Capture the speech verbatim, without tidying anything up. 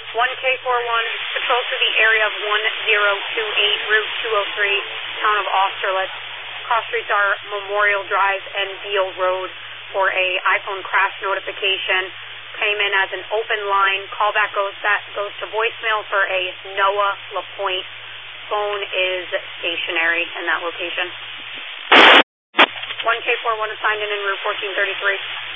one K forty-one, patrol to the area of one zero two eight, Route two oh three, town of Austerlitz. Cross streets are Memorial Drive and Beale Road for a iPhone crash notification. Came in as an open line. Callback goes back goes to voicemail for a Noah LaPointe. Phone is stationary in that location. one K forty-one assigned in en route fourteen thirty-three.